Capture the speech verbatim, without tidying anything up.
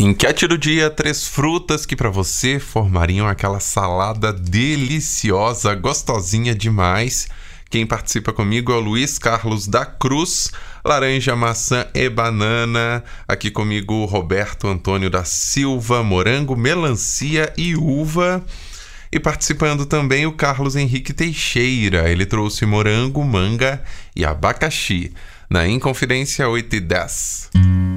Enquete do dia, três frutas que para você formariam aquela salada deliciosa, gostosinha demais. Quem participa comigo é o Luiz Carlos da Cruz, laranja, maçã e banana. Aqui comigo o Roberto Antônio da Silva, morango, melancia e uva. E participando também o Carlos Henrique Teixeira, ele trouxe morango, manga e abacaxi. Na Inconfidência oito e dez.